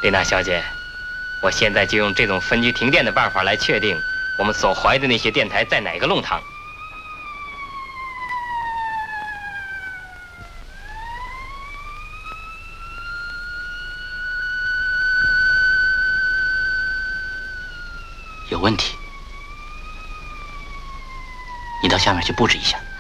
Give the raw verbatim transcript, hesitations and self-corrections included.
丽娜小姐，我现在就用这种分区停电的办法来确定我们所怀疑的那些电台在哪个弄堂。 有问题，你到下面去布置一下。